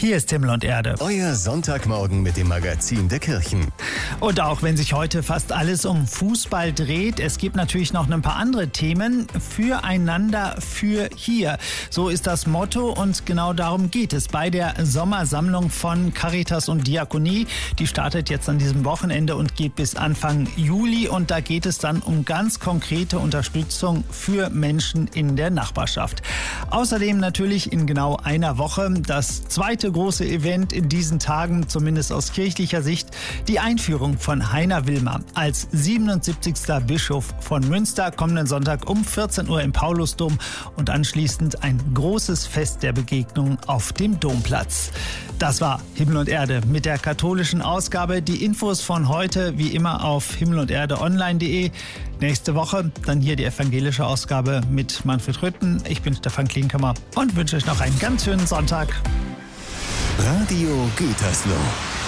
Hier ist Himmel und Erde. Euer Sonntagmorgen mit dem Magazin der Kirchen. Und auch wenn sich heute fast alles um Fußball dreht, es gibt natürlich noch ein paar andere Themen. Füreinander, für hier. So ist das Motto und genau darum geht es bei der Sommersammlung von Caritas und Diakonie. Die startet jetzt an diesem Wochenende und geht bis Anfang Juli. Und da geht es dann um ganz konkrete Unterstützung für Menschen in der Nachbarschaft. Außerdem natürlich in genau einer Woche das zweite große Event in diesen Tagen, zumindest aus kirchlicher Sicht, die Einführung von Heiner Wilmer als 77. Bischof von Münster, kommenden Sonntag um 14 Uhr im Paulusdom und anschließend ein großes Fest der Begegnung auf dem Domplatz. Das war Himmel und Erde mit der katholischen Ausgabe. Die Infos von heute wie immer auf himmelunderde-online.de. Nächste Woche dann hier die evangelische Ausgabe mit Manfred Rütten. Ich bin Stefan Klinkhammer und wünsche euch noch einen ganz schönen Sonntag. Radio Gütersloh.